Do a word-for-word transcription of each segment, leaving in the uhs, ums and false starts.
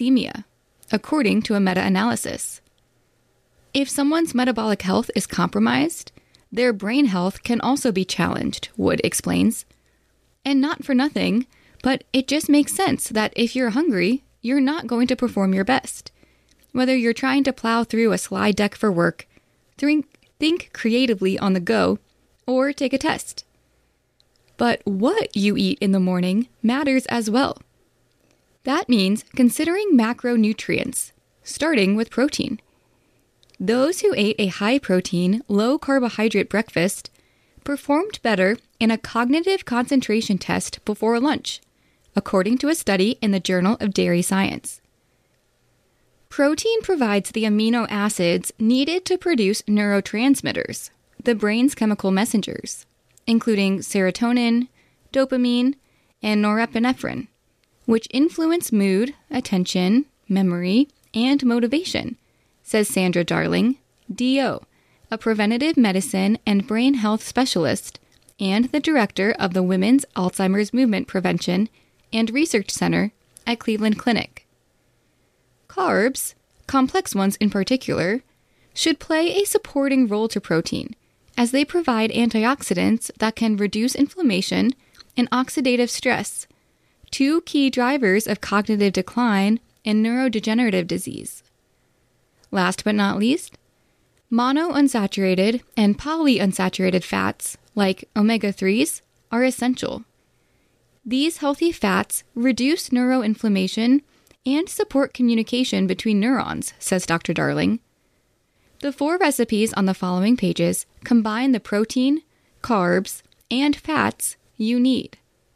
hypoglycemia, according to a meta-analysis. If someone's metabolic health is compromised, their brain health can also be challenged, Wood explains. And not for nothing, but it just makes sense that if you're hungry, you're not going to perform your best. Whether you're trying to plow through a slide deck for work, think, think creatively on the go, or take a test. But what you eat in the morning matters as well. That means considering macronutrients, starting with protein. Those who ate a high-protein, low-carbohydrate breakfast performed better in a cognitive concentration test before lunch, according to a study in the Journal of Dairy Science. Protein provides the amino acids needed to produce neurotransmitters, the brain's chemical messengers, including serotonin, dopamine, and norepinephrine, which influence mood, attention, memory, and motivation, says Sandra Darling, D O, a preventative medicine and brain health specialist and the director of the Women's Alzheimer's Movement Prevention and Research Center at Cleveland Clinic. Carbs, complex ones in particular, should play a supporting role to protein, as they provide antioxidants that can reduce inflammation and oxidative stress, two key drivers of cognitive decline and neurodegenerative disease. Last but not least, monounsaturated and polyunsaturated fats, like omega threes, are essential. These healthy fats reduce neuroinflammation and support communication between neurons, says Doctor Darling. The four recipes on the following pages combine the protein, carbs, and fats you need.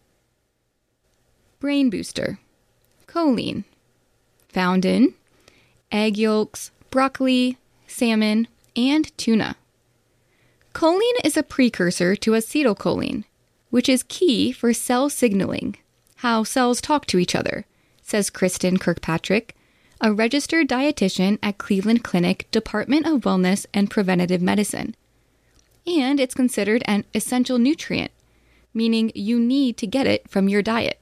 Brain Booster. Choline. Found in egg yolks, broccoli, salmon, and tuna. Choline is a precursor to acetylcholine, which is key for cell signaling, how cells talk to each other, says Kristen Kirkpatrick, a registered dietitian at Cleveland Clinic Department of Wellness and Preventative Medicine. And it's considered an essential nutrient, meaning you need to get it from your diet.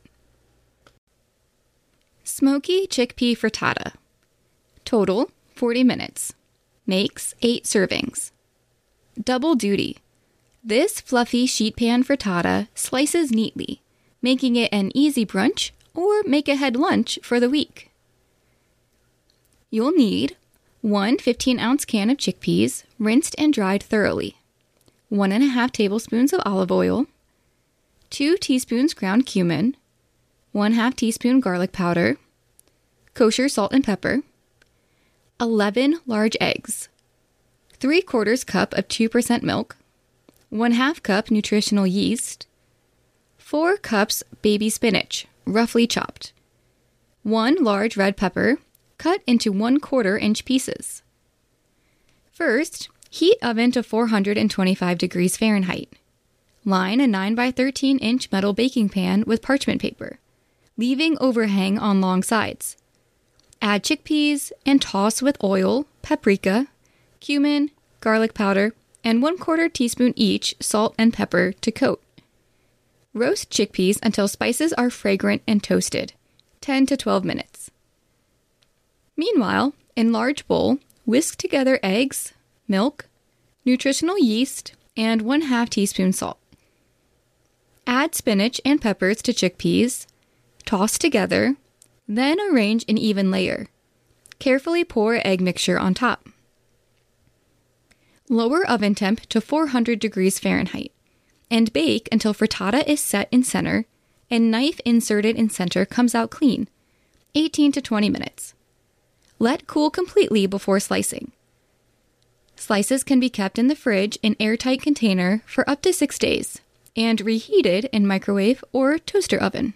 Smoky chickpea frittata. Total, forty minutes. Makes eight servings. Double duty. This fluffy sheet pan frittata slices neatly, making it an easy brunch or make-ahead lunch for the week. You'll need one fifteen-ounce can of chickpeas, rinsed and dried thoroughly, one and a half tablespoons of olive oil, two teaspoons ground cumin, one half teaspoon garlic powder, kosher salt and pepper, eleven large eggs, three quarters cup of two percent milk, one half cup nutritional yeast, four cups baby spinach, roughly chopped, one large red pepper, cut into one quarter inch pieces. First, heat oven to four hundred twenty-five degrees Fahrenheit. Line a nine by thirteen inch metal baking pan with parchment paper, leaving overhang on long sides. Add chickpeas and toss with oil, paprika, cumin, garlic powder, and one quarter teaspoon each salt and pepper to coat. Roast chickpeas until spices are fragrant and toasted, ten to twelve minutes. Meanwhile, in large bowl, whisk together eggs, milk, nutritional yeast, and one half teaspoon salt. Add spinach and peppers to chickpeas, toss together, then arrange in even layer. Carefully pour egg mixture on top. Lower oven temp to four hundred degrees Fahrenheit and bake until frittata is set in center and knife inserted in center comes out clean, eighteen to twenty minutes. Let cool completely before slicing. Slices can be kept in the fridge in airtight container for up to six days and reheated in microwave or toaster oven.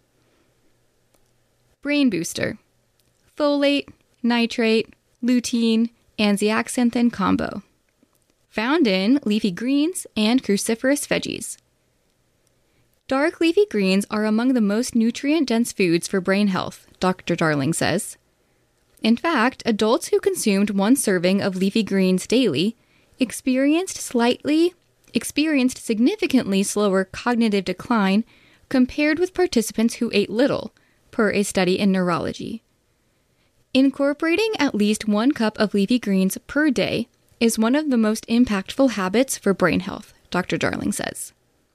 Brain Booster. Folate, nitrate, lutein, and zeaxanthin combo. Found in leafy greens and cruciferous veggies. Dark leafy greens are among the most nutrient-dense foods for brain health, Doctor Darling says. In fact, adults who consumed one serving of leafy greens daily experienced slightly, experienced significantly slower cognitive decline compared with participants who ate little, per a study in Neurology. Incorporating at least one cup of leafy greens per day is one of the most impactful habits for brain health, Doctor Darling says.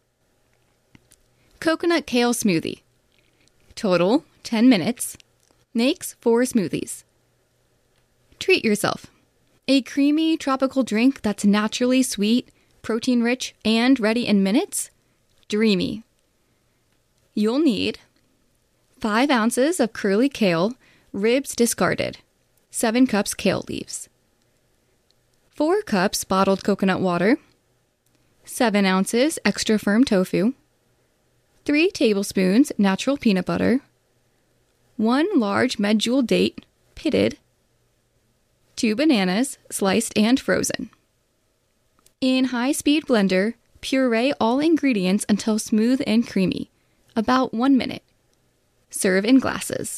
Coconut kale smoothie. Total, ten minutes. Makes four smoothies. Treat yourself. A creamy tropical drink that's naturally sweet, protein-rich, and ready in minutes? Dreamy. You'll need five ounces of curly kale, ribs discarded, seven cups kale leaves, four cups bottled coconut water, seven ounces extra firm tofu, three tablespoons natural peanut butter, one large medjool date, pitted, two bananas, sliced and frozen. In high-speed blender, puree all ingredients until smooth and creamy, about one minute. Serve in glasses.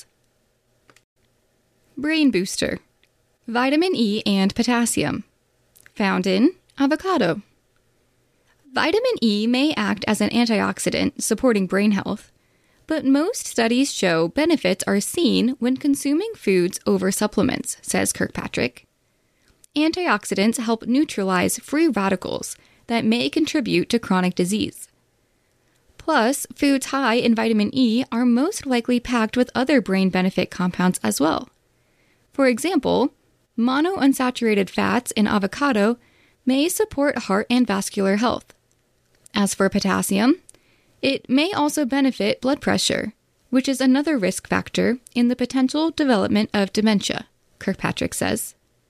Brain booster. Vitamin E and potassium. Found in avocado. Vitamin E may act as an antioxidant supporting brain health, but most studies show benefits are seen when consuming foods over supplements, says Kirkpatrick. Antioxidants help neutralize free radicals that may contribute to chronic disease. Plus, foods high in vitamin E are most likely packed with other brain benefit compounds as well. For example, monounsaturated fats in avocado may support heart and vascular health. As for potassium, it may also benefit blood pressure, which is another risk factor in the potential development of dementia, Kirkpatrick says.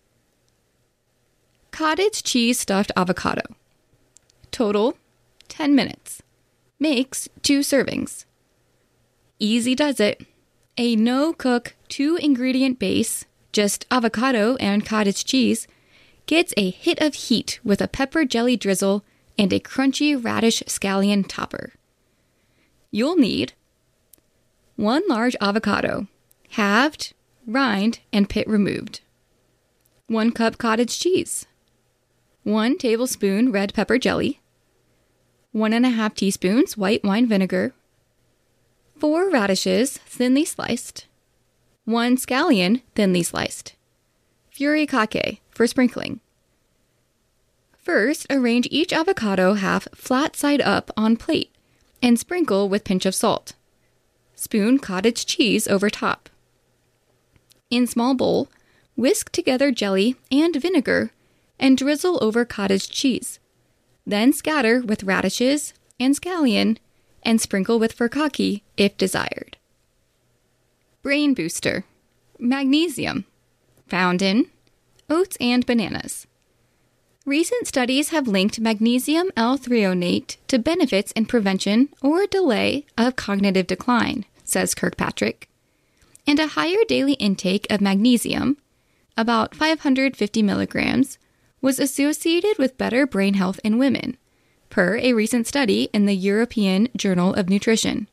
Cottage cheese stuffed avocado. Total, ten minutes. Makes two servings. Easy does it. A no-cook, two-ingredient base, just avocado and cottage cheese, gets a hit of heat with a pepper jelly drizzle and a crunchy radish scallion topper. You'll need one large avocado, halved, rind, and pit removed. One cup cottage cheese. One tablespoon red pepper jelly. One and a half teaspoons white wine vinegar. Four radishes, thinly sliced. One scallion, thinly sliced. Furikake for sprinkling. First, arrange each avocado half flat side up on plate and sprinkle with pinch of salt. Spoon cottage cheese over top. In small bowl, whisk together jelly and vinegar and drizzle over cottage cheese. Then scatter with radishes and scallion and sprinkle with furikake if desired. Brain booster. Magnesium. Found in oats and bananas. Recent studies have linked magnesium L-threonate to benefits in prevention or delay of cognitive decline, says Kirkpatrick. And a higher daily intake of magnesium, about five hundred fifty milligrams, was associated with better brain health in women, per a recent study in the European Journal of Nutrition.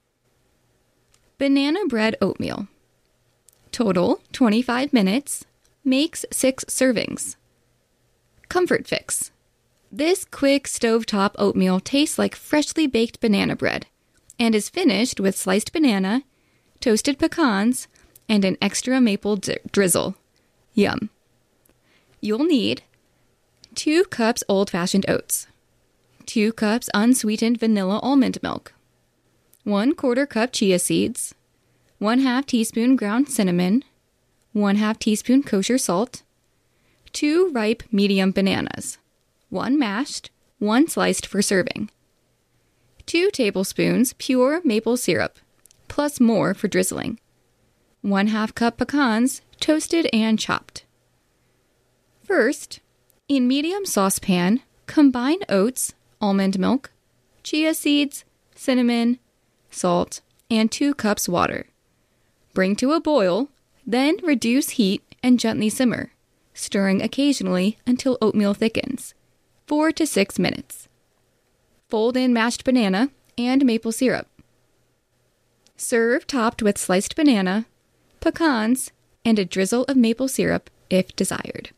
Banana bread oatmeal. Total, twenty-five minutes. Makes six servings. Comfort fix. This quick stovetop oatmeal tastes like freshly baked banana bread and is finished with sliced banana, toasted pecans, and an extra maple d- drizzle. Yum. You'll need two cups old-fashioned oats, two cups unsweetened vanilla almond milk, one quarter cup chia seeds, one half teaspoon ground cinnamon, one half teaspoon kosher salt, two ripe medium bananas, one mashed, one sliced for serving, two tablespoons pure maple syrup, plus more for drizzling, one half cup pecans, toasted and chopped. First, in medium saucepan, combine oats, almond milk, chia seeds, cinnamon, salt, and two cups water. Bring to a boil, then reduce heat and gently simmer, stirring occasionally until oatmeal thickens, four to six minutes. Fold in mashed banana and maple syrup. Serve topped with sliced banana, pecans, and a drizzle of maple syrup if desired.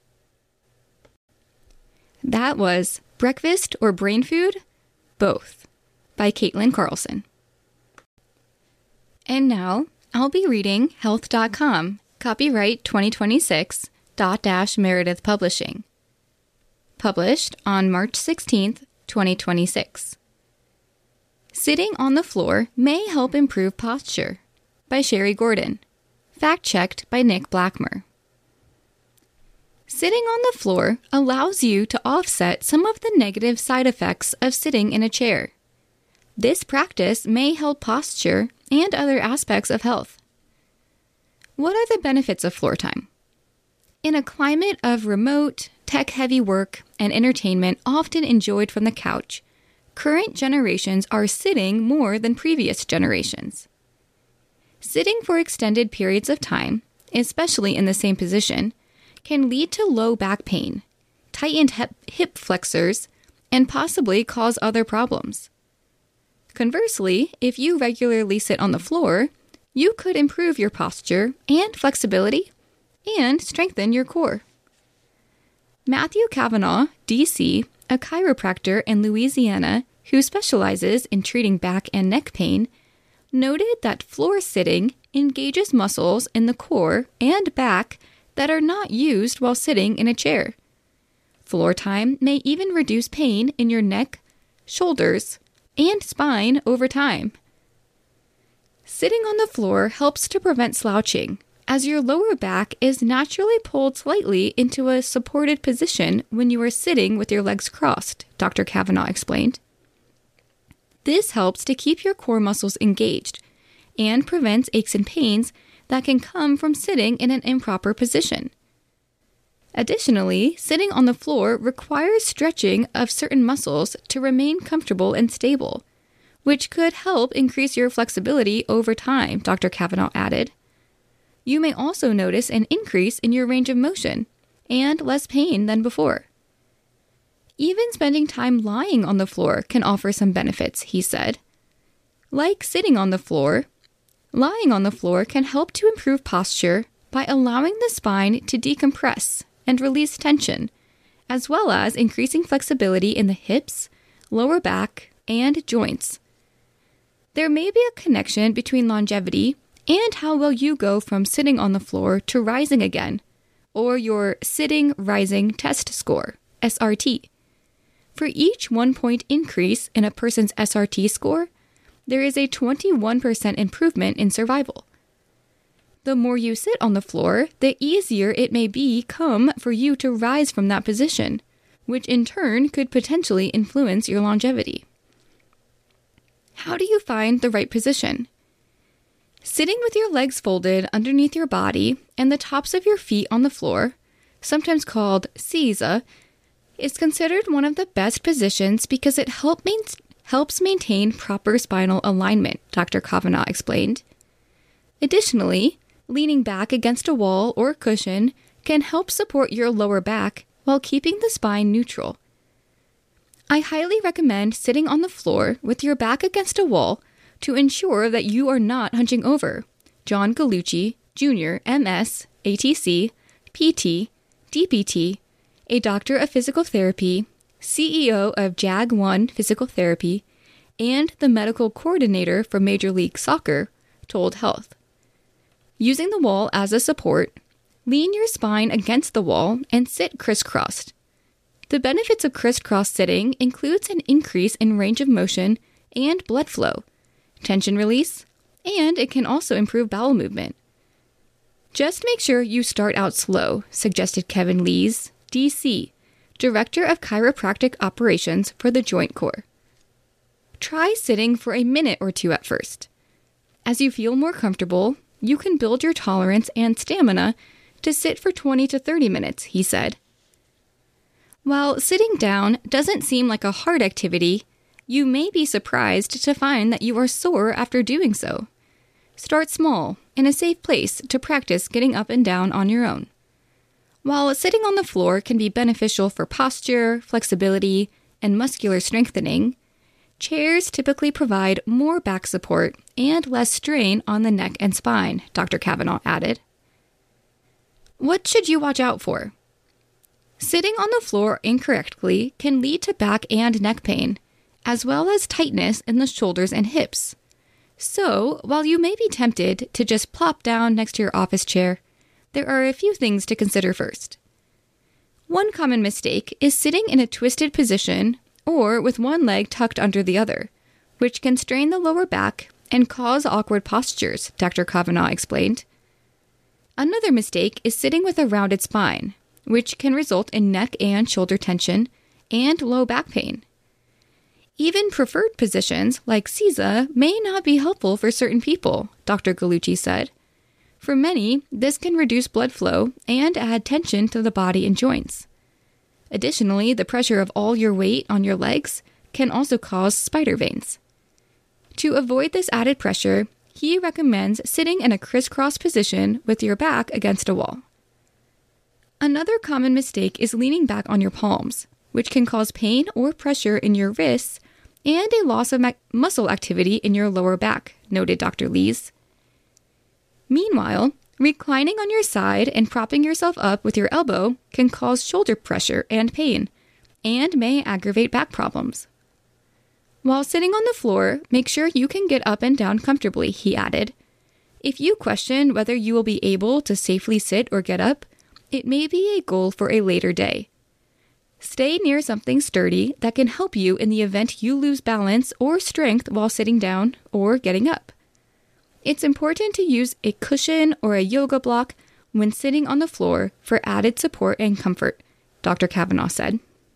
That was Breakfast or Brain Food? Both, by Caitlin Carlson. And now, I'll be reading health dot com, Copyright twenty twenty-six, Dot Dash Meredith Publishing. Published on March sixteenth, twenty twenty-six. Sitting on the floor may help improve posture, by Sherry Gordon. Fact-checked by Nick Blackmer. Sitting on the floor allows you to offset some of the negative side effects of sitting in a chair. This practice may help posture and other aspects of health. What are the benefits of floor time? In a climate of remote, tech-heavy work and entertainment often enjoyed from the couch, current generations are sitting more than previous generations. Sitting for extended periods of time, especially in the same position, can lead to low back pain, tightened hip flexors, and possibly cause other problems. Conversely, if you regularly sit on the floor, you could improve your posture and flexibility and strengthen your core. Matthew Kavanaugh, D C, a chiropractor in Louisiana who specializes in treating back and neck pain, noted that floor sitting engages muscles in the core and back that are not used while sitting in a chair. Floor time may even reduce pain in your neck, shoulders, and spine over time. Sitting on the floor helps to prevent slouching, as your lower back is naturally pulled slightly into a supported position when you are sitting with your legs crossed, Doctor Kavanaugh explained. This helps to keep your core muscles engaged and prevents aches and pains that can come from sitting in an improper position. Additionally, sitting on the floor requires stretching of certain muscles to remain comfortable and stable, which could help increase your flexibility over time, Doctor Kavanaugh added. You may also notice an increase in your range of motion and less pain than before. Even spending time lying on the floor can offer some benefits, he said. Like sitting on the floor, lying on the floor can help to improve posture by allowing the spine to decompress and release tension, as well as increasing flexibility in the hips, lower back, and joints. There may be a connection between longevity and how well you go from sitting on the floor to rising again, or your Sitting Rising Test Score, S R T. For each one-point increase in a person's S R T score, there is a twenty-one percent improvement in survival. The more you sit on the floor, the easier it may become for you to rise from that position, which in turn could potentially influence your longevity. How do you find the right position? Sitting with your legs folded underneath your body and the tops of your feet on the floor, sometimes called Seiza, is considered one of the best positions because it help main- helps maintain proper spinal alignment, Doctor Kavanaugh explained. Additionally, leaning back against a wall or cushion can help support your lower back while keeping the spine neutral. I highly recommend sitting on the floor with your back against a wall to ensure that you are not hunching over, John Gallucci, Junior, M S, A T C, P T, D P T, a doctor of physical therapy, C E O of Jag one Physical Therapy, and the medical coordinator for Major League Soccer, told Health. Using the wall as a support, lean your spine against the wall and sit crisscrossed. The benefits of crisscross sitting includes an increase in range of motion and blood flow, tension release, and it can also improve bowel movement. Just make sure you start out slow, suggested Kevin Lees, D C, Director of Chiropractic Operations for the Joint Corps. Try sitting for a minute or two at first. As you feel more comfortable, you can build your tolerance and stamina to sit for twenty to thirty minutes, he said. While sitting down doesn't seem like a hard activity, you may be surprised to find that you are sore after doing so. Start small, in a safe place to practice getting up and down on your own. While sitting on the floor can be beneficial for posture, flexibility, and muscular strengthening, chairs typically provide more back support and less strain on the neck and spine, Doctor Kavanaugh added. What should you watch out for? Sitting on the floor incorrectly can lead to back and neck pain, as well as tightness in the shoulders and hips. So, while you may be tempted to just plop down next to your office chair, There are a few things to consider first. One common mistake is sitting in a twisted position or with one leg tucked under the other, which can strain the lower back and cause awkward postures, Doctor Kavanaugh explained. Another mistake is sitting with a rounded spine, which can result in neck and shoulder tension and low back pain. Even preferred positions like C I S A may not be helpful for certain people, Doctor Gallucci said. For many, this can reduce blood flow and add tension to the body and joints. Additionally, the pressure of all your weight on your legs can also cause spider veins. To avoid this added pressure, he recommends sitting in a crisscross position with your back against a wall. Another common mistake is leaning back on your palms, which can cause pain or pressure in your wrists and a loss of ma- muscle activity in your lower back, noted Doctor Lees. Meanwhile, reclining on your side and propping yourself up with your elbow can cause shoulder pressure and pain, and may aggravate back problems. While sitting on the floor, make sure you can get up and down comfortably, he added. If you question whether you will be able to safely sit or get up, it may be a goal for a later day. Stay near something sturdy that can help you in the event you lose balance or strength while sitting down or getting up. It's important to use a cushion or a yoga block when sitting on the floor for added support and comfort, Doctor Kavanaugh said.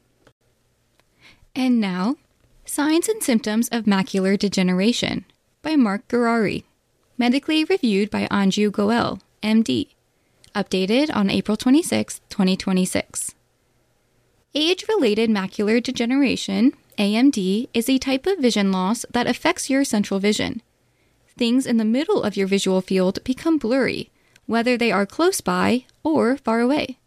And now, Signs and Symptoms of Macular Degeneration by Mark Gurary, medically reviewed by Anju Goel, M D, updated on April twenty-sixth, twenty twenty-six. Age-related macular degeneration, A M D, is a type of vision loss that affects your central vision. Things in the middle of your visual field become blurry, whether they are close by or far away.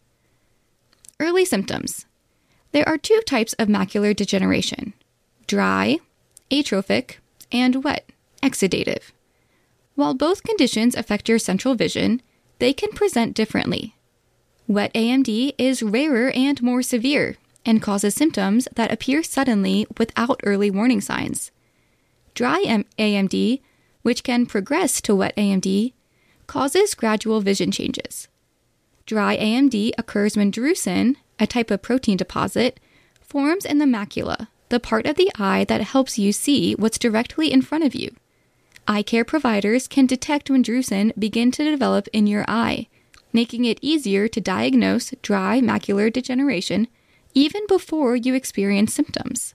Early symptoms. There are two types of macular degeneration: dry, atrophic, and wet, exudative. While both conditions affect your central vision, they can present differently. Wet A M D is rarer and more severe and causes symptoms that appear suddenly without early warning signs. Dry A M D, which can progress to wet A M D, causes gradual vision changes. Dry A M D occurs when drusen, a type of protein deposit, forms in the macula, the part of the eye that helps you see what's directly in front of you. Eye care providers can detect when drusen begin to develop in your eye, making it easier to diagnose dry macular degeneration even before you experience symptoms.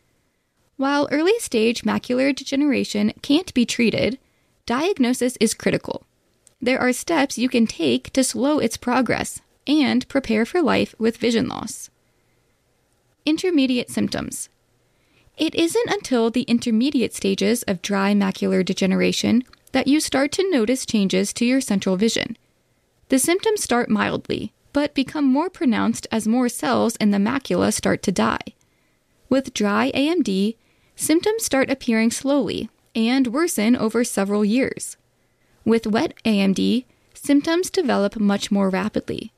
While early-stage macular degeneration can't be treated, diagnosis is critical. There are steps you can take to slow its progress and prepare for life with vision loss. Intermediate symptoms. It isn't until the intermediate stages of dry macular degeneration that you start to notice changes to your central vision. The symptoms start mildly, but become more pronounced as more cells in the macula start to die. With dry A M D, symptoms start appearing slowly and worsen over several years. With wet A M D, symptoms develop much more rapidly.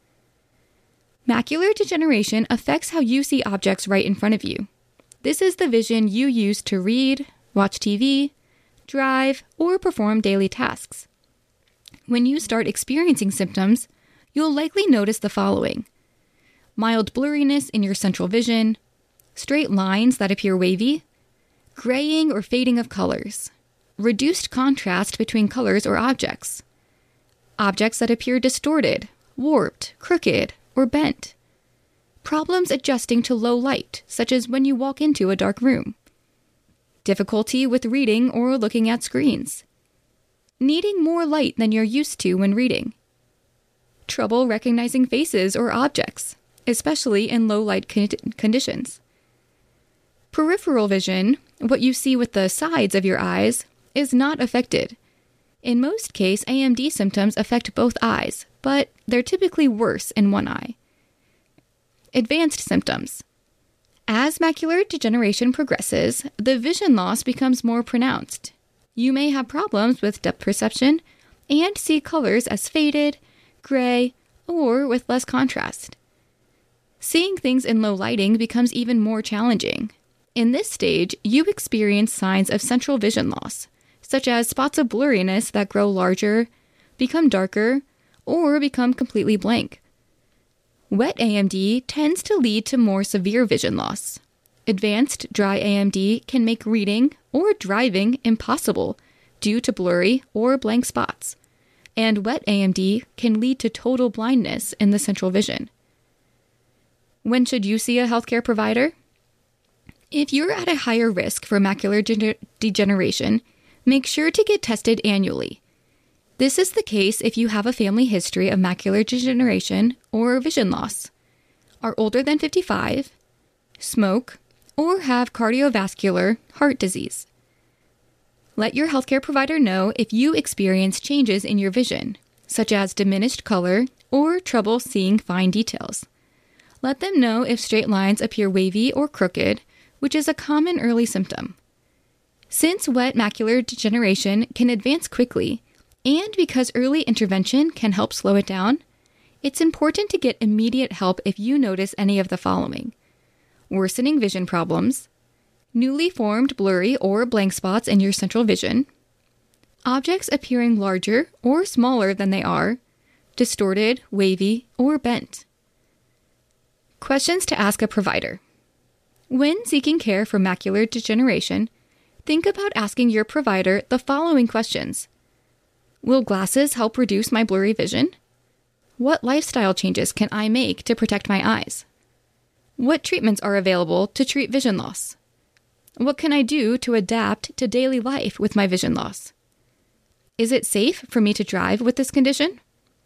Macular degeneration affects how you see objects right in front of you. This is the vision you use to read, watch T V, drive, or perform daily tasks. When you start experiencing symptoms, you'll likely notice the following: mild blurriness in your central vision, straight lines that appear wavy, graying or fading of colors, reduced contrast between colors or objects, objects that appear distorted, warped, crooked, or bent, problems adjusting to low light, such as when you walk into a dark room, difficulty with reading or looking at screens, needing more light than you're used to when reading, trouble recognizing faces or objects, especially in low light con- conditions. Peripheral vision, what you see with the sides of your eyes, is not affected. In most cases, A M D symptoms affect both eyes, but they're typically worse in one eye. Advanced symptoms. As macular degeneration progresses, the vision loss becomes more pronounced. You may have problems with depth perception and see colors as faded, gray, or with less contrast. Seeing things in low lighting becomes even more challenging. In this stage, you experience signs of central vision loss, such as spots of blurriness that grow larger, become darker, or become completely blank. Wet A M D tends to lead to more severe vision loss. Advanced dry A M D can make reading or driving impossible due to blurry or blank spots, and wet A M D can lead to total blindness in the central vision. When should you see a healthcare provider? If you're at a higher risk for macular de- degeneration, make sure to get tested annually. This is the case if you have a family history of macular degeneration or vision loss, are older than fifty-five, smoke, or have cardiovascular heart disease. Let your healthcare provider know if you experience changes in your vision, such as diminished color or trouble seeing fine details. Let them know if straight lines appear wavy or crooked, which is a common early symptom. Since wet macular degeneration can advance quickly, and because early intervention can help slow it down, it's important to get immediate help if you notice any of the following: worsening vision problems, newly formed blurry or blank spots in your central vision, objects appearing larger or smaller than they are, distorted, wavy, or bent. Questions to ask a provider. When seeking care for macular degeneration, think about asking your provider the following questions. Will glasses help reduce my blurry vision? What lifestyle changes can I make to protect my eyes? What treatments are available to treat vision loss? What can I do to adapt to daily life with my vision loss? Is it safe for me to drive with this condition?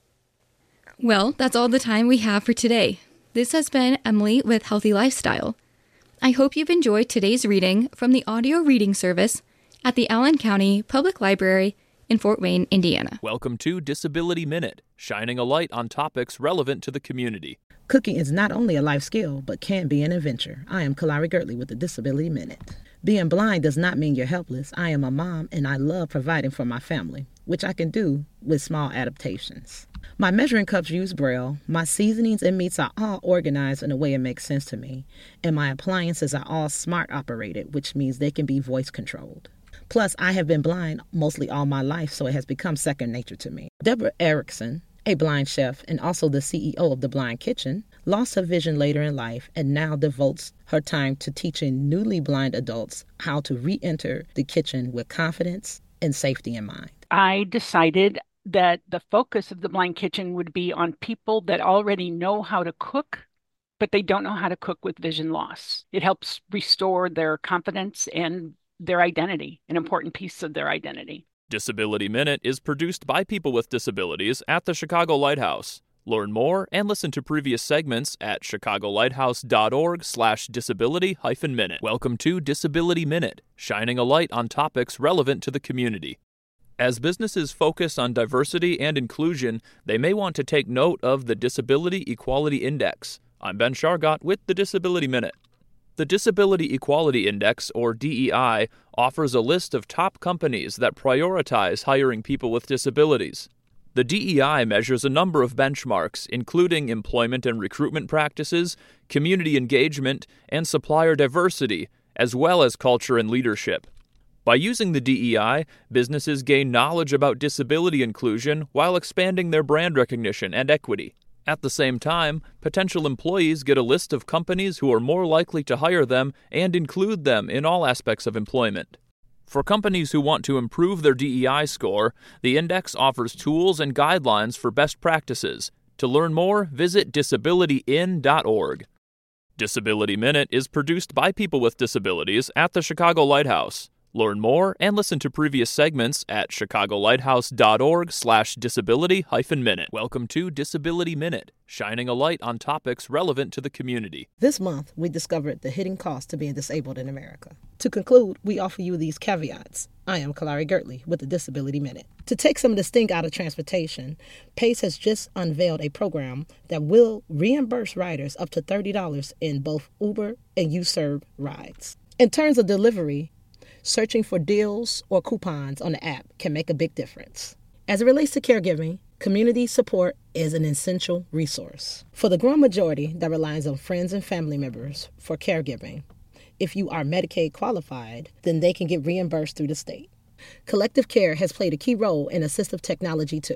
Well, that's all the time we have for today. This has been Emily with Healthy Lifestyle. I hope you've enjoyed today's reading from the audio reading service at the Allen County Public Library in Fort Wayne, Indiana. Welcome to Disability Minute, shining a light on topics relevant to the community. Cooking is not only a life skill, but can be an adventure. I am Kalari Gertley with the Disability Minute. Being blind does not mean you're helpless. I am a mom, and I love providing for my family, which I can do with small adaptations. My measuring cups use Braille, my seasonings and meats are all organized in a way that makes sense to me, and my appliances are all smart operated, which means they can be voice controlled. Plus, I have been blind mostly all my life, so it has become second nature to me. Deborah Erickson, a blind chef and also the C E O of The Blind Kitchen, lost her vision later in life and now devotes her time to teaching newly blind adults how to re-enter the kitchen with confidence and safety in mind. I decided that the focus of The Blind Kitchen would be on people that already know how to cook, but they don't know how to cook with vision loss. It helps restore their confidence and their identity, an important piece of their identity. Disability Minute is produced by people with disabilities at the Chicago Lighthouse. Learn more and listen to previous segments at chicagolighthouse.org slash disability hyphen minute. Welcome to Disability Minute, shining a light on topics relevant to the community. As businesses focus on diversity and inclusion, they may want to take note of the Disability Equality Index. I'm Ben Shargott with the Disability Minute. The Disability Equality Index, or D E I, offers a list of top companies that prioritize hiring people with disabilities. The D E I measures a number of benchmarks, including employment and recruitment practices, community engagement, and supplier diversity, as well as culture and leadership. By using the D E I, businesses gain knowledge about disability inclusion while expanding their brand recognition and equity. At the same time, potential employees get a list of companies who are more likely to hire them and include them in all aspects of employment. For companies who want to improve their D E I score, the index offers tools and guidelines for best practices. To learn more, visit disability in dot org. Disability Minute is produced by people with disabilities at the Chicago Lighthouse. Learn more and listen to previous segments at chicagolighthouse.org slash disability hyphen minute. Welcome to Disability Minute, shining a light on topics relevant to the community. This month, we discovered the hidden cost to being disabled in America. To conclude, we offer you these caveats. I am Kalari Gertley with the Disability Minute. To take some of the sting out of transportation, PACE has just unveiled a program that will reimburse riders up to thirty dollars in both Uber and U-Serve rides. In terms of delivery, searching for deals or coupons on the app can make a big difference. As it relates to caregiving, community support is an essential resource. For the growing majority that relies on friends and family members for caregiving, if you are Medicaid qualified, then they can get reimbursed through the state. Collective care has played a key role in assistive technology too.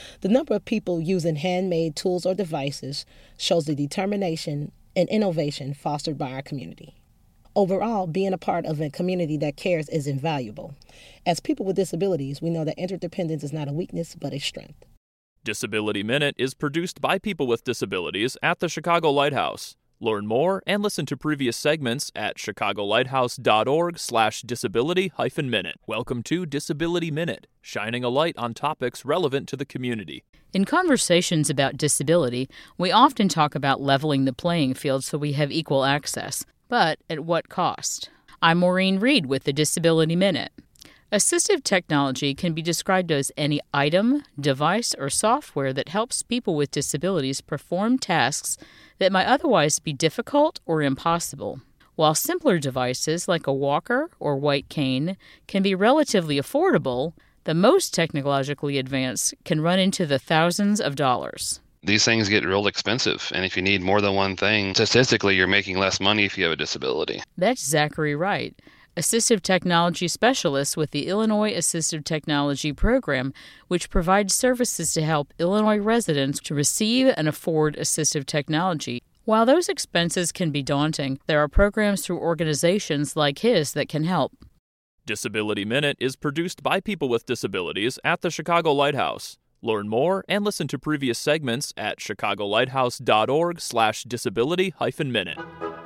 The number of people using handmade tools or devices shows the determination and innovation fostered by our community. Overall, being a part of a community that cares is invaluable. As people with disabilities, we know that interdependence is not a weakness, but a strength. Disability Minute is produced by people with disabilities at the Chicago Lighthouse. Learn more and listen to previous segments at chicagolighthouse.org slash disability hyphen minute. Welcome to Disability Minute, shining a light on topics relevant to the community. In conversations about disability, we often talk about leveling the playing field so we have equal access. But at what cost? I'm Maureen Reed with the Disability Minute. Assistive technology can be described as any item, device, or software that helps people with disabilities perform tasks that might otherwise be difficult or impossible. While simpler devices like a walker or white cane can be relatively affordable, the most technologically advanced can run into the thousands of dollars. These things get real expensive, and if you need more than one thing, statistically you're making less money if you have a disability. That's Zachary Wright, assistive technology specialist with the Illinois Assistive Technology Program, which provides services to help Illinois residents to receive and afford assistive technology. While those expenses can be daunting, there are programs through organizations like his that can help. Disability Minute is produced by people with disabilities at the Chicago Lighthouse. Learn more and listen to previous segments at chicagolighthouse.org slash disability hyphen minute.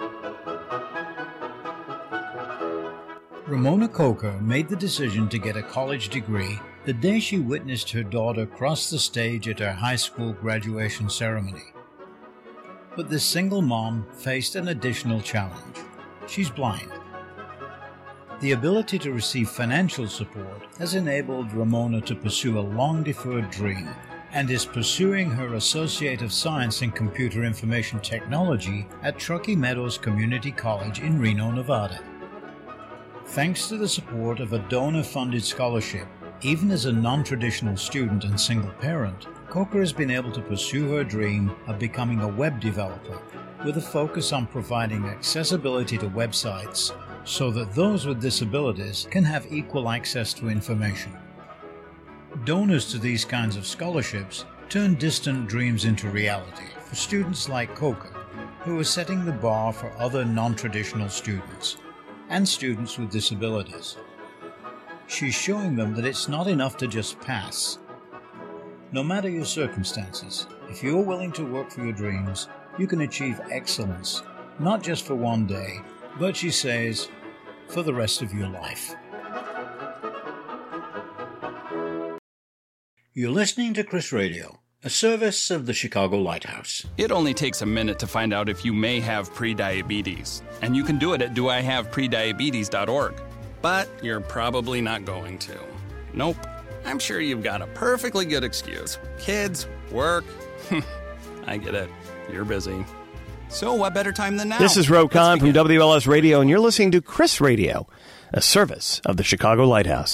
Ramona Coker made the decision to get a college degree the day she witnessed her daughter cross the stage at her high school graduation ceremony. But this single mom faced an additional challenge. She's blind. The ability to receive financial support has enabled Ramona to pursue a long-deferred dream and is pursuing her Associate of Science in Computer Information Technology at Truckee Meadows Community College in Reno, Nevada. Thanks to the support of a donor-funded scholarship, even as a non-traditional student and single parent, Coker has been able to pursue her dream of becoming a web developer with a focus on providing accessibility to websites so that those with disabilities can have equal access to information. Donors to these kinds of scholarships turn distant dreams into reality for students like Coker, who are setting the bar for other non-traditional students and students with disabilities. She's showing them that it's not enough to just pass. No matter your circumstances, if you're willing to work for your dreams, you can achieve excellence, not just for one day, but, she says, for the rest of your life. You're listening to Chris Radio, a service of the Chicago Lighthouse. It only takes a minute to find out if you may have prediabetes, and you can do it at do I have prediabetes dot org. But you're probably not going to. Nope. I'm sure you've got a perfectly good excuse. Kids, work. I get it. You're busy. So what better time than now? This is Ro Khan from W L S Radio, and you're listening to Chris Radio, a service of the Chicago Lighthouse.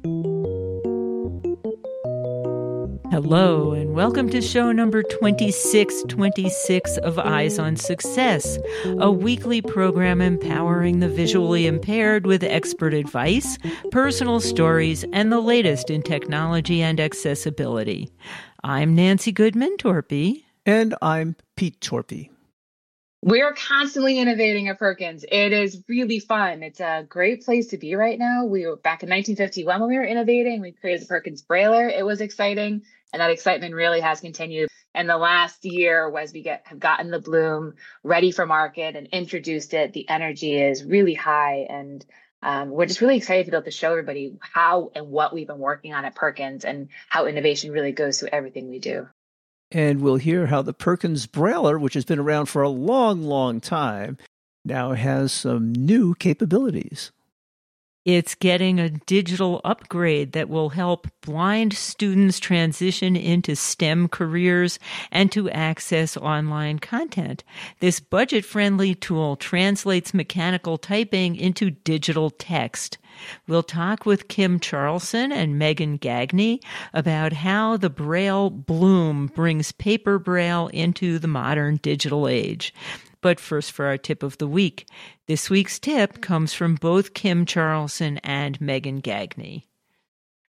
Hello, and welcome to show number twenty-six twenty-six of Eyes on Success, a weekly program empowering the visually impaired with expert advice, personal stories, and the latest in technology and accessibility. I'm Nancy Goodman Torpy. And I'm Pete Torpy. We're constantly innovating at Perkins. It is really fun. It's a great place to be right now. We were back in nineteen fifty-one when we were innovating. We created the Perkins Brailler. It was exciting. And that excitement really has continued. And the last year, as we get have gotten the Bloom ready for market and introduced it, the energy is really high. And um, we're just really excited to be able to show everybody how and what we've been working on at Perkins and how innovation really goes through everything we do. And we'll hear how the Perkins Brailler, which has been around for a long, long time, now has some new capabilities. It's getting a digital upgrade that will help blind students transition into STEM careers and to access online content. This budget-friendly tool translates mechanical typing into digital text. We'll talk with Kim Charlson and Megan Gagney about how the Braille Bloom brings paper Braille into the modern digital age. But first, for our tip of the week. This week's tip comes from both Kim Charlson and Megan Gagney.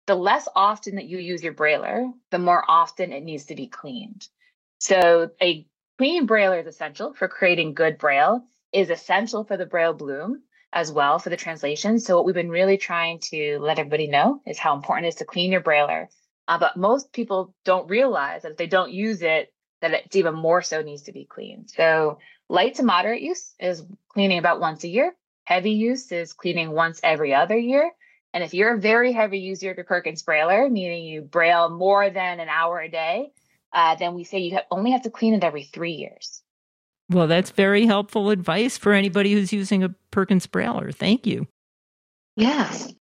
the less often that you use your brailler, the more often it needs to be cleaned. So a clean brailler is essential for creating good braille, is essential for the braille bloom as well for the translation. So what we've been really trying to let everybody know is how important it is to clean your brailler. Uh, but most people don't realize that if they don't use it, that it's even more so needs to be cleaned. So light to moderate use is cleaning about once a year. Heavy use is cleaning once every other year. And if you're a very heavy user of your Perkins brailler, meaning you braille more than an hour a day, uh, then we say you have, only have to clean it every three years. Well, that's very helpful advice for anybody who's using a Perkins brailler. Thank you. Yes.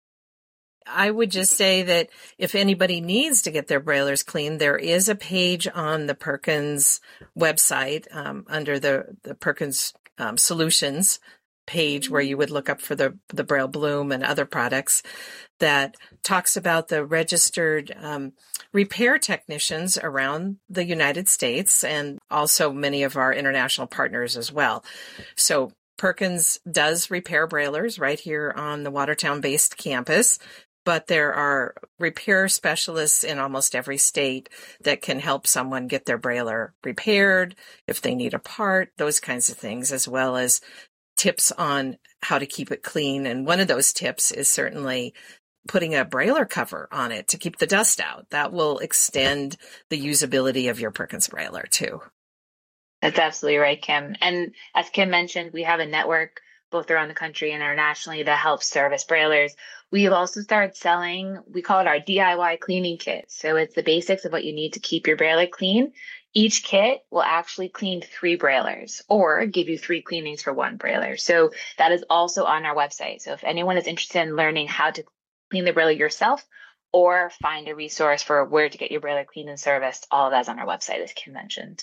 I would just say that if anybody needs to get their braillers cleaned, there is a page on the Perkins website um, under the, the Perkins um, Solutions page where you would look up for the, the Braille Bloom and other products that talks about the registered um, repair technicians around the United States and also many of our international partners as well. So Perkins does repair braillers right here on the Watertown-based campus, but there are repair specialists in almost every state that can help someone get their brailler repaired, if they need a part, those kinds of things, as well as tips on how to keep it clean. And one of those tips is certainly putting a brailler cover on it to keep the dust out. That will extend the usability of your Perkins brailler too. That's absolutely right, Kim. And as Kim mentioned, we have a network both around the country and internationally that helps service braillers. We have also started selling, we call it our D I Y cleaning kit. So it's the basics of what you need to keep your brailler clean. Each kit will actually clean three braillers or give you three cleanings for one brailler. So that is also on our website. So if anyone is interested in learning how to clean the brailler yourself or find a resource for where to get your brailler cleaned and serviced, all of that's on our website, as Kim mentioned.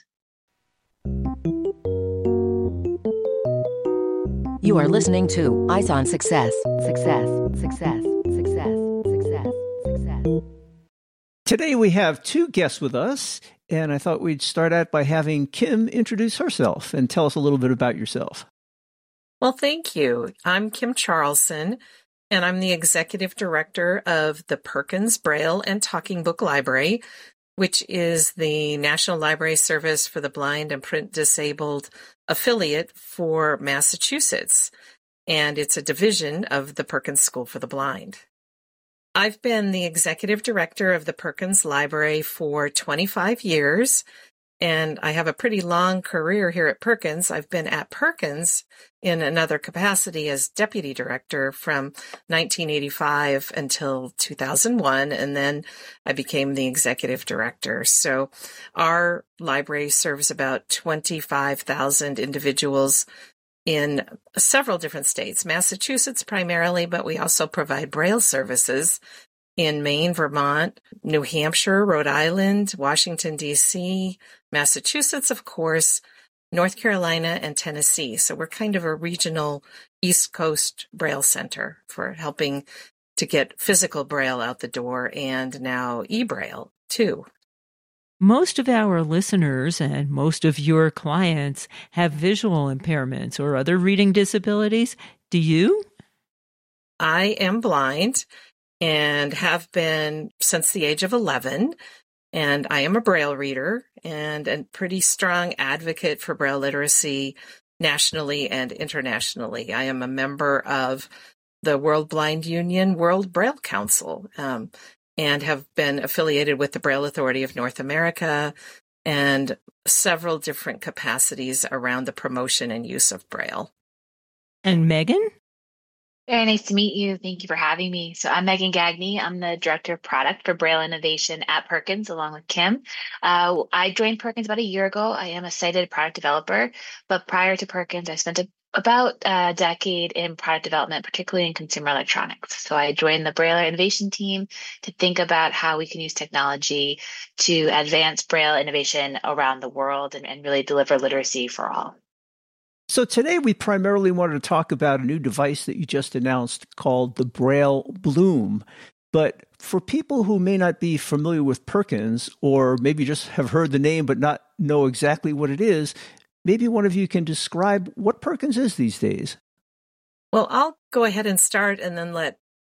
You are listening to Eyes on Success. Success, success, success, success, success. Today we have two guests with us, and I thought we'd start out by having Kim introduce herself and tell us a little bit about yourself. Well, thank you. I'm Kim Charlson, and I'm the Executive Director of the Perkins Braille and Talking Book Library, which is the National Library Service for the Blind and Print Disabled affiliate for Massachusetts, and it's a division of the Perkins School for the Blind. I've been the executive director of the Perkins Library for twenty-five years, and I have a pretty long career here at Perkins. I've been at Perkins in another capacity as deputy director from nineteen eighty-five until two thousand one, and then I became the executive director. So our library serves about twenty-five thousand individuals in several different states, Massachusetts primarily, but we also provide Braille services in Maine, Vermont, New Hampshire, Rhode Island, Washington, D C, Massachusetts, of course, North Carolina, and Tennessee. So we're kind of a regional East Coast Braille center for helping to get physical Braille out the door and now e-Braille too. Most of our listeners and most of your clients have visual impairments or other reading disabilities. Do you? I am blind and have been since the age of eleven, and I am a Braille reader and a pretty strong advocate for Braille literacy nationally and internationally. I am a member of the World Blind Union World Braille Council, um, and have been affiliated with the Braille Authority of North America and several different capacities around the promotion and use of Braille. And Megan? Very nice to meet you. Thank you for having me. So I'm Megan Gagne. I'm the Director of Product for Braille Innovation at Perkins, along with Kim. Uh, I joined Perkins about a year ago. I am a sighted product developer, but prior to Perkins, I spent a about a decade in product development, particularly in consumer electronics. So I joined the Braille innovation team to think about how we can use technology to advance Braille innovation around the world and, and really deliver literacy for all. So today we primarily wanted to talk about a new device that you just announced called the Braille Bloom. But for people who may not be familiar with Perkins, or maybe just have heard the name but not know exactly what it is, maybe one of you can describe what Perkins is these days. Well, I'll go ahead and start and then let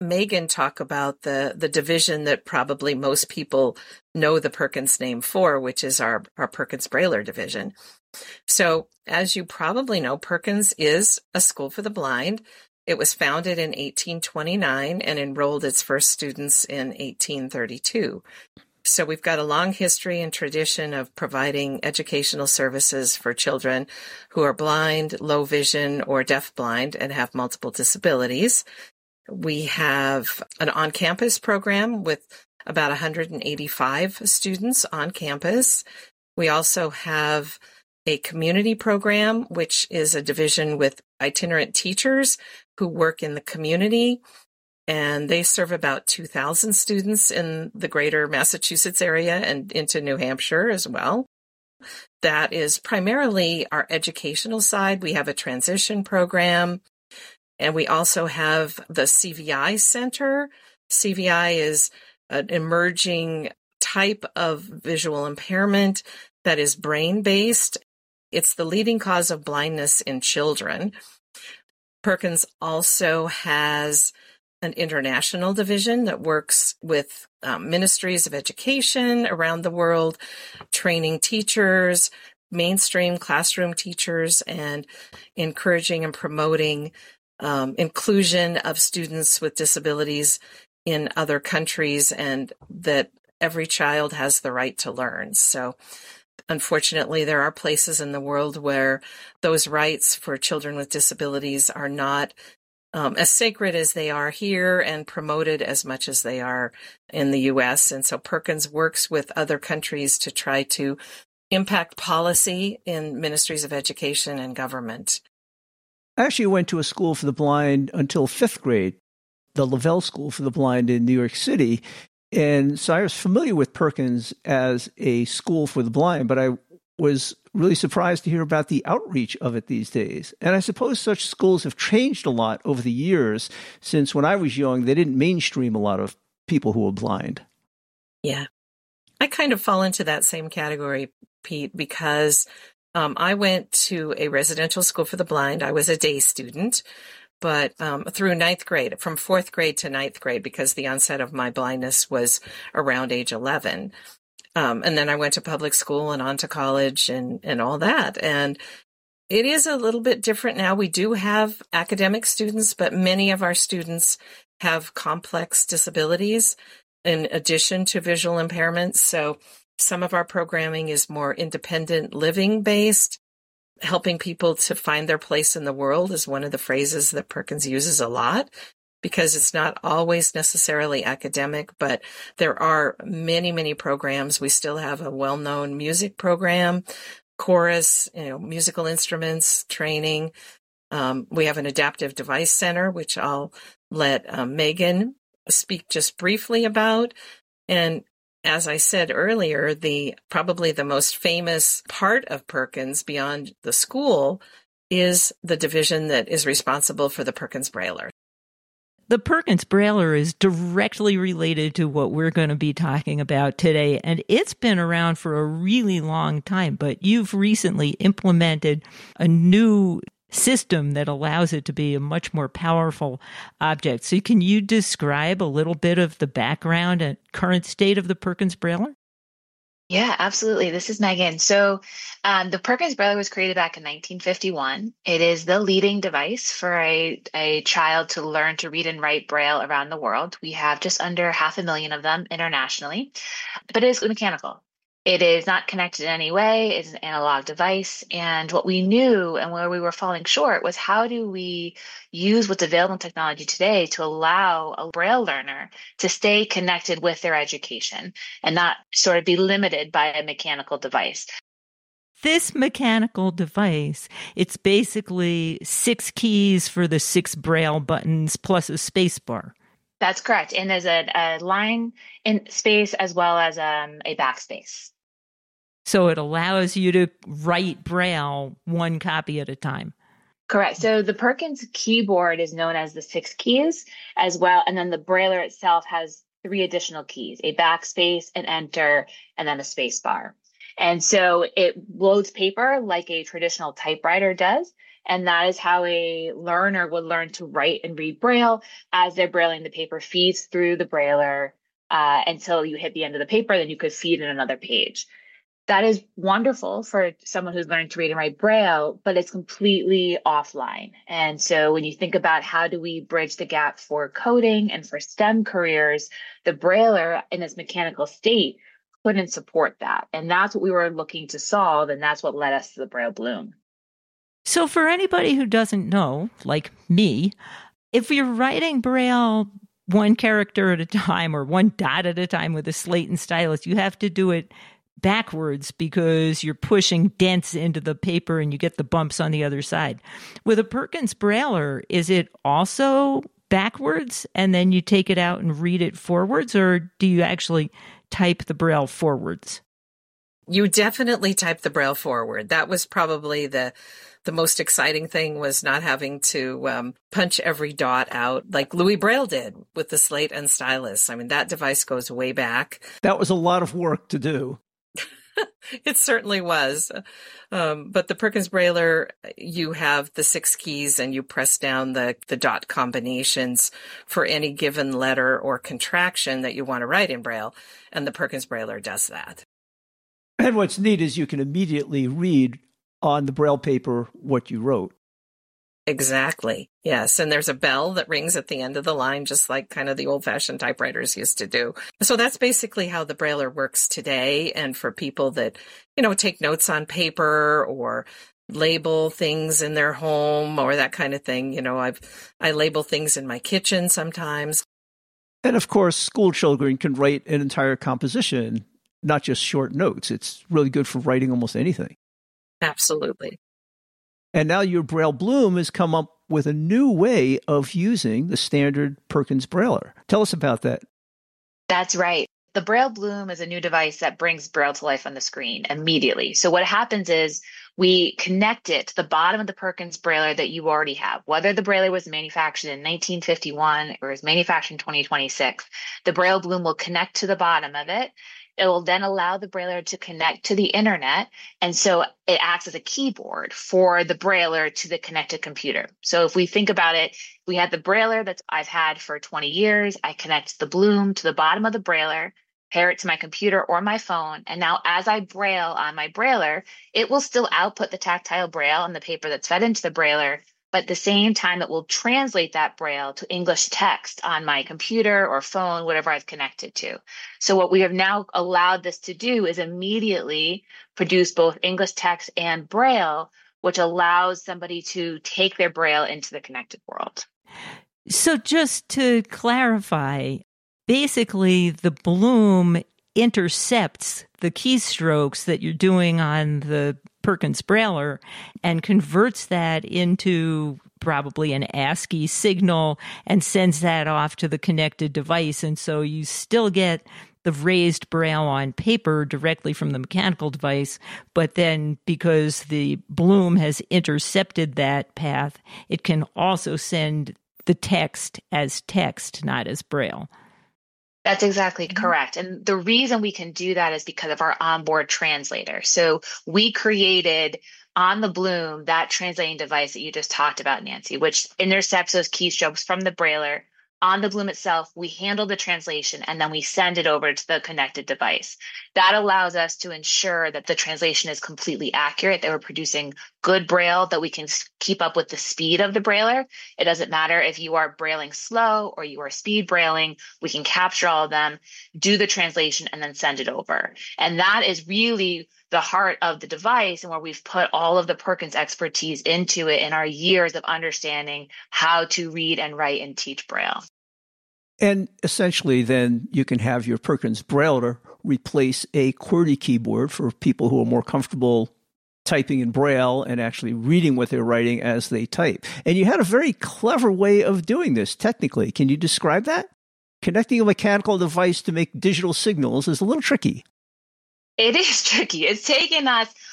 Megan talk about the, the division that probably most people know the Perkins name for, which is our, our Perkins-Brailler division. So as you probably know, Perkins is a school for the blind. It was founded in eighteen twenty-nine and enrolled its first students in eighteen thirty-two. So we've got a long history and tradition of providing educational services for children who are blind, low vision, or deafblind and have multiple disabilities. We have an on-campus program with about one hundred eighty-five students on campus. We also have a community program, which is a division with itinerant teachers who work in the community, and they serve about two thousand students in the greater Massachusetts area and into New Hampshire as well. That is primarily our educational side. We have a transition program, and we also have the C V I Center. C V I is an emerging type of visual impairment that is brain-based. It's the leading cause of blindness in children. Perkins also has an international division that works with um, ministries of education around the world, training teachers, mainstream classroom teachers, and encouraging and promoting um, inclusion of students with disabilities in other countries, and that every child has the right to learn. So unfortunately, there are places in the world where those rights for children with disabilities are not um, as sacred as they are here and promoted as much as they are in the U S. And so Perkins works with other countries to try to impact policy in ministries of education and government. I actually went to a school for the blind until fifth grade, the Lavelle School for the Blind in New York City. And so I was familiar with Perkins as a school for the blind, but I was really surprised to hear about the outreach of it these days. And I suppose such schools have changed a lot over the years, since when I was young, they didn't mainstream a lot of people who were blind. Yeah. I kind of fall into that same category, Pete, because um, I went to a residential school for the blind. I was a day student. But um, through ninth grade, from fourth grade to ninth grade, because the onset of my blindness was around age eleven. Um, and then I went to public school and on to college and, and all that. And it is a little bit different now. We do have academic students, but many of our students have complex disabilities in addition to visual impairments. So some of our programming is more independent living based. Helping people to find their place in the world is one of the phrases that Perkins uses a lot, because it's not always necessarily academic, but there are many, many programs. We still have a well-known music program, chorus, you know, musical instruments, training. Um, we have an adaptive device center, which I'll let um, Megan speak just briefly about. And as I said earlier, the probably the most famous part of Perkins beyond the school is the division that is responsible for the Perkins-Brailler. The Perkins-Brailler is directly related to what we're going to be talking about today, and it's been around for a really long time, but you've recently implemented a new system that allows it to be a much more powerful object. So can you describe a little bit of the background and current state of the Perkins-Brailler? Yeah, absolutely. This is Megan. So um, the Perkins-Brailler was created back in nineteen fifty-one. It is the leading device for a, a child to learn to read and write Braille around the world. We have just under half a million of them internationally, but it is mechanical. It is not connected in any way. It's an analog device. And what we knew and where we were falling short was, how do we use what's available in technology today to allow a Braille learner to stay connected with their education and not sort of be limited by a mechanical device? This mechanical device, it's basically six keys for the six Braille buttons plus a space bar. That's correct. And there's a, a line in space as well as um, a backspace. So it allows you to write Braille one copy at a time. Correct. So the Perkins keyboard is known as the six keys as well. And then the Brailler itself has three additional keys, a backspace, an enter, and then a space bar. And so it loads paper like a traditional typewriter does. And that is how a learner would learn to write and read Braille. As they're brailing, the paper feeds through the brailer uh, until you hit the end of the paper, then you could feed in another page. That is wonderful for someone who's learning to read and write Braille, but it's completely offline. And so when you think about how do we bridge the gap for coding and for STEM careers, the brailer in its mechanical state couldn't support that. And that's what we were looking to solve. And that's what led us to the Braille Bloom. So for anybody who doesn't know, like me, if you're writing Braille one character at a time or one dot at a time with a slate and stylus, you have to do it backwards because you're pushing dents into the paper and you get the bumps on the other side. With a Perkins Brailler, is it also backwards and then you take it out and read it forwards, or do you actually type the Braille forwards? You definitely type the Braille forward. That was probably the the most exciting thing, was not having to um, punch every dot out like Louis Braille did with the slate and stylus. I mean, that device goes way back. That was a lot of work to do. It certainly was. Um, but the Perkins Brailler, you have the six keys and you press down the, the dot combinations for any given letter or contraction that you want to write in Braille. And the Perkins Brailler does that. And what's neat is you can immediately read on the Braille paper what you wrote. Exactly. Yes. And there's a bell that rings at the end of the line, just like kind of the old-fashioned typewriters used to do. So that's basically how the Brailler works today. And for people that, you know, take notes on paper or label things in their home or that kind of thing, you know, I've I label things in my kitchen sometimes. And of course, school children can write an entire composition, not just short notes. It's really good for writing almost anything. Absolutely. And now your Braille Bloom has come up with a new way of using the standard Perkins Brailler. Tell us about that. That's right. The Braille Bloom is a new device that brings Braille to life on the screen immediately. So what happens is we connect it to the bottom of the Perkins Brailler that you already have. Whether the Brailler was manufactured in nineteen fifty-one or is manufactured in twenty twenty-six, the Braille Bloom will connect to the bottom of it. It will then allow the Brailler to connect to the internet. And so it acts as a keyboard for the Brailler to the connected computer. So if we think about it, we had the Brailler that I've had for twenty years. I connect the Bloom to the bottom of the Brailler, pair it to my computer or my phone. And now as I Braille on my Brailler, it will still output the tactile Braille on the paper that's fed into the Brailler, but at the same time it will translate that Braille to English text on my computer or phone, whatever I've connected to. So what we have now allowed this to do is immediately produce both English text and Braille, which allows somebody to take their Braille into the connected world. So just to clarify, basically the Bloom intercepts the keystrokes that you're doing on the Perkins Brailler and converts that into probably an ASCII signal and sends that off to the connected device. And so you still get the raised Braille on paper directly from the mechanical device, but then because the Bloom has intercepted that path, it can also send the text as text, not as Braille. That's exactly correct. And the reason we can do that is because of our onboard translator. So we created on the Bloom that translating device that you just talked about, Nancy, which intercepts those keystrokes from the Brailler. On the Bloom itself, we handle the translation and then we send it over to the connected device. That allows us to ensure that the translation is completely accurate, that we're producing good Braille, that we can keep up with the speed of the Brailler. It doesn't matter if you are Brailing slow or you are speed Brailing, we can capture all of them, do the translation, and then send it over. And that is really the heart of the device and where we've put all of the Perkins expertise into it in our years of understanding how to read and write and teach Braille. And essentially, then you can have your Perkins Brailler replace a QWERTY keyboard for people who are more comfortable typing in Braille and actually reading what they're writing as they type. And you had a very clever way of doing this technically. Can you describe that? Connecting a mechanical device to make digital signals is a little tricky. It is tricky. It's taken us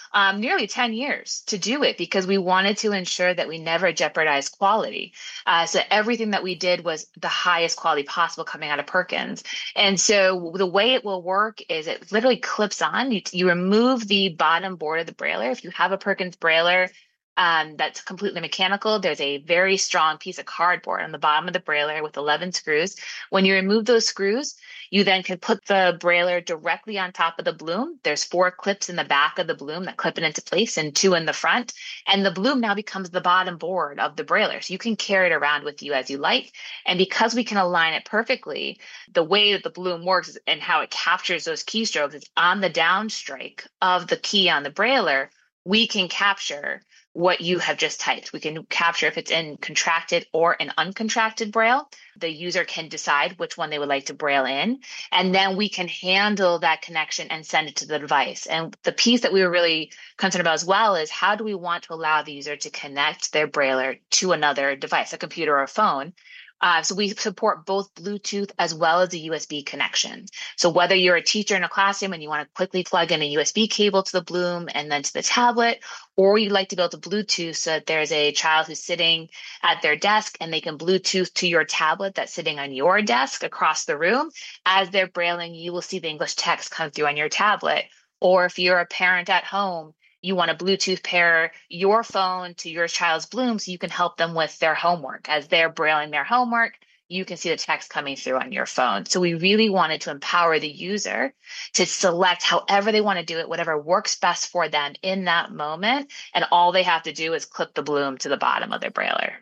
um, nearly ten years to do it because we wanted to ensure that we never jeopardize quality. Uh, so everything that we did was the highest quality possible coming out of Perkins. And so the way it will work is it literally clips on. You, you remove the bottom board of the brailer. If you have a Perkins brailer, Um, that's completely mechanical, there's a very strong piece of cardboard on the bottom of the brailer with eleven screws. When you remove those screws, you then can put the brailer directly on top of the bloom. There's four clips in the back of the bloom that clip it into place and two in the front. And the bloom now becomes the bottom board of the brailer. So you can carry it around with you as you like. And because we can align it perfectly, the way that the bloom works and how it captures those keystrokes is on the down strike of the key on the brailer, we can capture what you have just typed. We can capture if it's in contracted or an uncontracted braille. The user can decide which one they would like to braille in, and then we can handle that connection and send it to the device. And the piece that we were really concerned about as well is how do we want to allow the user to connect their brailer to another device, a computer or a phone. Uh, so we support both Bluetooth as well as a U S B connection. So whether you're a teacher in a classroom and you want to quickly plug in a U S B cable to the Bloom and then to the tablet, or you'd like to be able to Bluetooth so that there's a child who's sitting at their desk and they can Bluetooth to your tablet that's sitting on your desk across the room. As they're brailing, you will see the English text come through on your tablet. Or if you're a parent at home, you want to Bluetooth pair your phone to your child's Bloom so you can help them with their homework. As they're brailing their homework, you can see the text coming through on your phone. So we really wanted to empower the user to select however they want to do it, whatever works best for them in that moment. And all they have to do is clip the Bloom to the bottom of their brailer.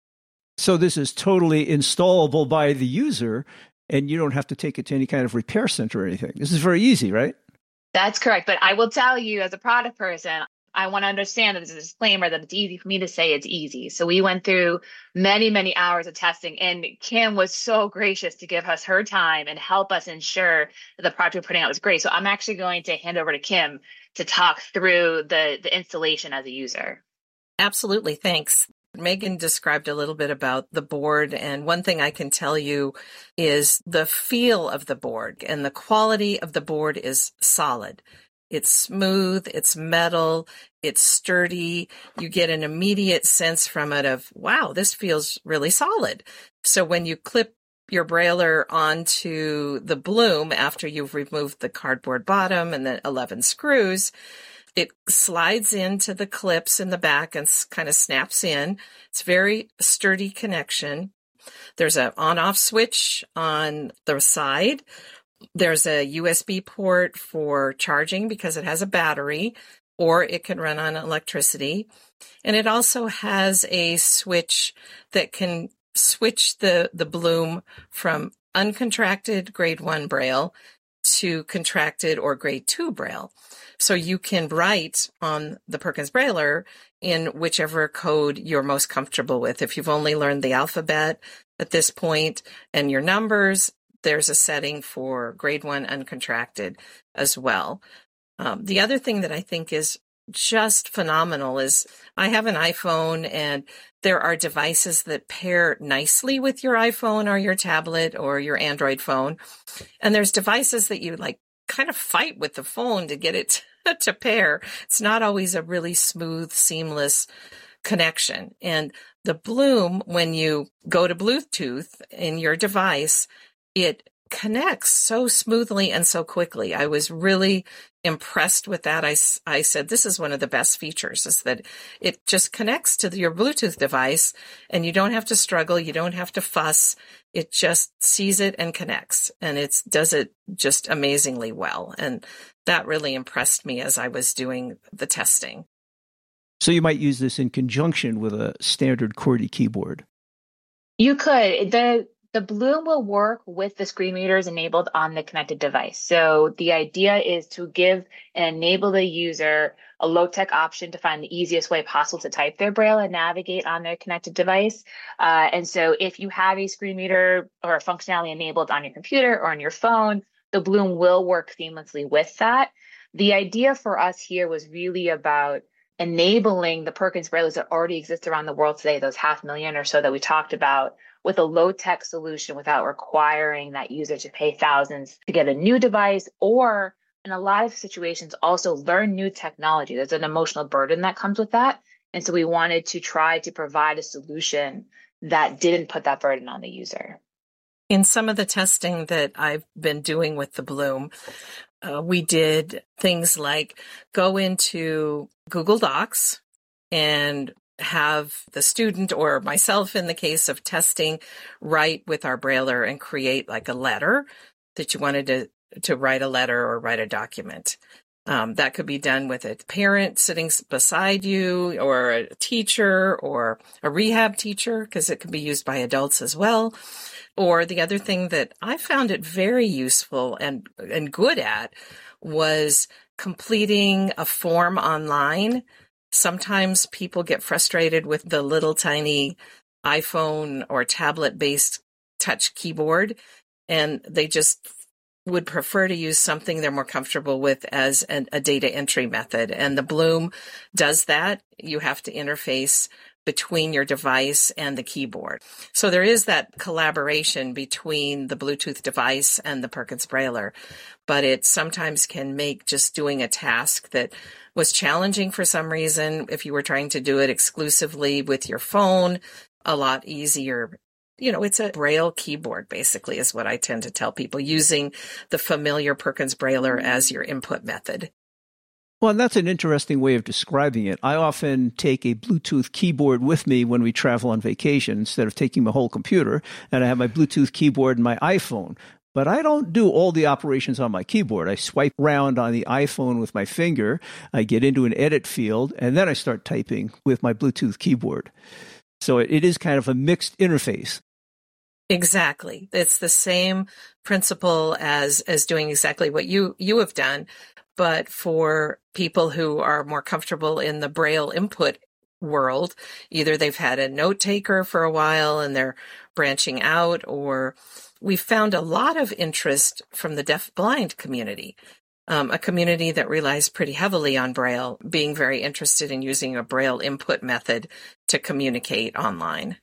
So this is totally installable by the user, and you don't have to take it to any kind of repair center or anything. This is very easy, right? That's correct. But I will tell you, as a product person, I want to understand that there's a disclaimer that it's easy for me to say it's easy. So we went through many, many hours of testing, and Kim was so gracious to give us her time and help us ensure that the product we're putting out was great. So I'm actually going to hand over to Kim to talk through the, the installation as a user. Absolutely. Thanks. Megan described a little bit about the board, and one thing I can tell you is the feel of the board, and the quality of the board is solid. It's smooth, it's metal, it's sturdy. You get an immediate sense from it of, wow, this feels really solid. So when you clip your brailer onto the Bloom after you've removed the cardboard bottom and the eleven screws, it slides into the clips in the back and kind of snaps in. It's very sturdy connection. There's an on-off switch on the side. There's a U S B port for charging because it has a battery, or it can run on electricity. And it also has a switch that can switch the, the Bloom from uncontracted grade one Braille to contracted or grade two Braille. So you can write on the Perkins Brailer in whichever code you're most comfortable with. If you've only learned the alphabet at this point and your numbers, there's a setting for grade one uncontracted as well. Um, the other thing that I think is just phenomenal is I have an iPhone, and there are devices that pair nicely with your iPhone or your tablet or your Android phone. And there's devices that you like kind of fight with the phone to get it to, to pair. It's not always a really smooth, seamless connection. And the Bloom, when you go to Bluetooth in your device, it connects so smoothly and so quickly. I was really impressed with that. I, I said, this is one of the best features, is that it just connects to your Bluetooth device and you don't have to struggle. You don't have to fuss. It just sees it and connects, and it does it just amazingly well. And that really impressed me as I was doing the testing. So you might use this in conjunction with a standard QWERTY keyboard. You could. The The Bloom will work with the screen readers enabled on the connected device. So the idea is to give and enable the user a low-tech option to find the easiest way possible to type their Braille and navigate on their connected device. Uh, and so if you have a screen reader or a functionality enabled on your computer or on your phone, the Bloom will work seamlessly with that. The idea for us here was really about enabling the Perkins Braillers that already exist around the world today, those half million or so that we talked about, with a low-tech solution without requiring that user to pay thousands to get a new device or in a lot of situations also learn new technology. There's an emotional burden that comes with that. And so we wanted to try to provide a solution that didn't put that burden on the user. In some of the testing that I've been doing with the Bloom, uh, we did things like go into Google Docs and have the student or myself, in the case of testing, write with our Brailler and create like a letter that you wanted to, to write a letter or write a document. Um, that could be done with a parent sitting beside you, or a teacher, or a rehab teacher, because it can be used by adults as well. Or the other thing that I found it very useful and, and good at was completing a form online. Sometimes people get frustrated with the little tiny iPhone or tablet-based touch keyboard, and they just would prefer to use something they're more comfortable with as an, a data entry method. And the Bloom does that. You have to interface between your device and the keyboard. So there is that collaboration between the Bluetooth device and the Perkins Brailler, but it sometimes can make just doing a task that was challenging for some reason, if you were trying to do it exclusively with your phone, a lot easier. You know, it's a Braille keyboard, basically, is what I tend to tell people, using the familiar Perkins Brailler as your input method. Well, and that's an interesting way of describing it. I often take a Bluetooth keyboard with me when we travel on vacation instead of taking my whole computer, and I have my Bluetooth keyboard and my iPhone. But I don't do all the operations on my keyboard. I swipe around on the iPhone with my finger, I get into an edit field, and then I start typing with my Bluetooth keyboard. So it is kind of a mixed interface. Exactly. It's the same principle as as doing exactly what you, you have done. But for people who are more comfortable in the Braille input world, either they've had a note taker for a while and they're branching out, or we've found a lot of interest from the deaf-blind community, um, a community that relies pretty heavily on Braille, being very interested in using a Braille input method to communicate online.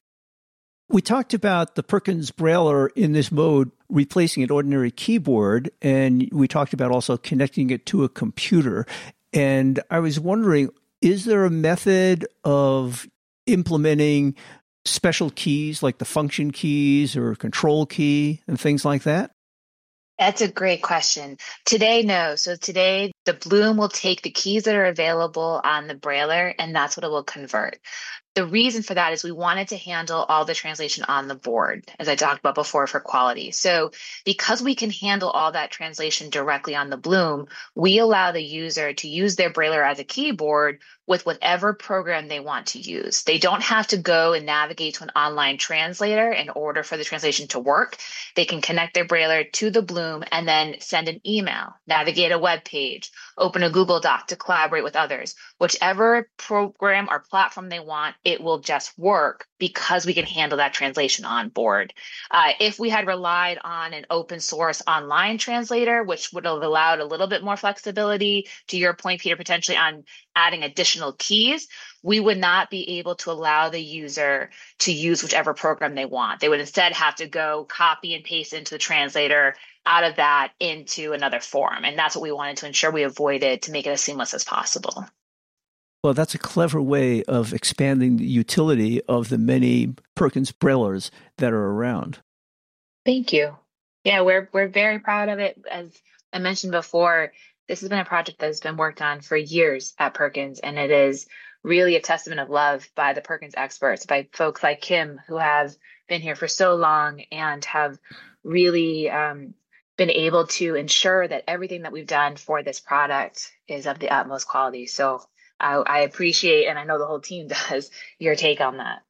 We talked about the Perkins Brailler in this mode replacing an ordinary keyboard, and we talked about also connecting it to a computer. And I was wondering, is there a method of implementing special keys like the function keys or control key and things like that? That's a great question. Today, no. So today, the Bloom will take the keys that are available on the Brailler, and that's what it will convert. The reason for that is we wanted to handle all the translation on the board, as I talked about before, for quality. So because we can handle all that translation directly on the Bloom, we allow the user to use their Brailler as a keyboard with whatever program they want to use. They don't have to go and navigate to an online translator in order for the translation to work. They can connect their Brailler to the Bloom and then send an email, navigate a web page, open a Google Doc to collaborate with others. Whichever program or platform they want, it will just work because we can handle that translation on board. Uh, if we had relied on an open source online translator, which would have allowed a little bit more flexibility, to your point, Peter, potentially on adding additional keys, we would not be able to allow the user to use whichever program they want. They would instead have to go copy and paste into the translator, out of that into another form. And that's what we wanted to ensure we avoided, to make it as seamless as possible. Well, that's a clever way of expanding the utility of the many Perkins Braillers that are around. Thank you. Yeah, we're we're very proud of it. As I mentioned before, this has been a project that has been worked on for years at Perkins, and it is really a testament of love by the Perkins experts, by folks like Kim, who have been here for so long and have really um, been able to ensure that everything that we've done for this product is of the utmost quality. So I, I appreciate, and I know the whole team does, your take on that.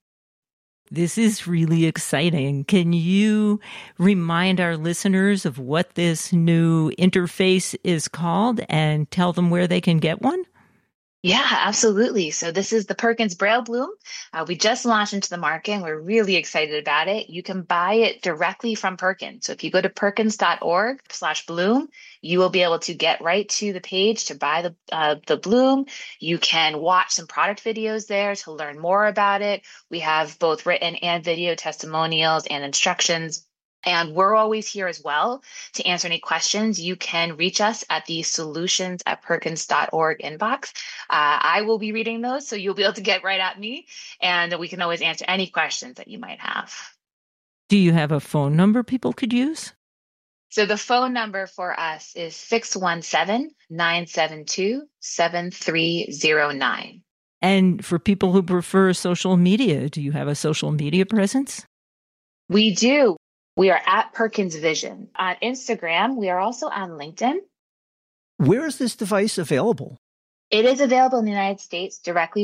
This is really exciting. Can you remind our listeners of what this new interface is called and tell them where they can get one? Yeah, absolutely. So this is the Perkins Braille Bloom. Uh, we just launched into the market and we're really excited about it. You can buy it directly from Perkins. So if you go to perkins.org slash Bloom, you will be able to get right to the page to buy the, uh, the Bloom. You can watch some product videos there to learn more about it. We have both written and video testimonials and instructions. And we're always here as well to answer any questions. You can reach us at the solutions at perkins dot org inbox. Uh, I will be reading those, so you'll be able to get right at me, and we can always answer any questions that you might have. Do you have a phone number people could use? So the phone number for us is six one seven, nine seven two, seven three zero nine. And for people who prefer social media, do you have a social media presence? We do. We are at Perkins Vision. On Instagram, we are also on LinkedIn. Where is this device available? It is available in the United States directly